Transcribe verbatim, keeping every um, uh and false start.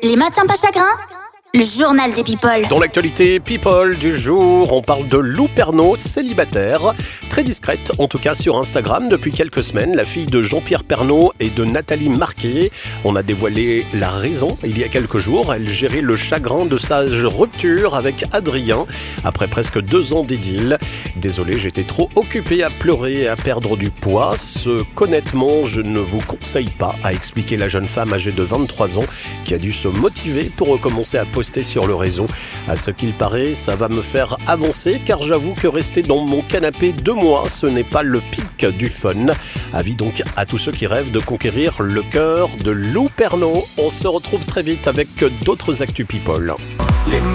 Les matins pas chagrins, le journal des people. Dans l'actualité people du jour, on parle de Lou Pernaut, célibataire. Très discrète, en tout cas sur Instagram depuis quelques semaines, la fille de Jean-Pierre Pernaut et de Nathalie Marquet. On a dévoilé la raison il y a quelques jours. Elle gérait le chagrin de sa rupture avec Adrien après presque deux ans d'idylle. Désolé, j'étais trop occupé à pleurer et à perdre du poids. Ce qu'honnêtement, je ne vous conseille pas, a expliqué la jeune femme âgée de vingt-trois ans qui a dû se motiver pour recommencer à poster sur le réseau. À ce qu'il paraît, ça va me faire avancer car j'avoue que rester dans mon canapé deux mois, ce n'est pas le pic du fun. Avis donc à tous ceux qui rêvent de conquérir le cœur de Lou Pernaut. On se retrouve très vite avec d'autres actus people.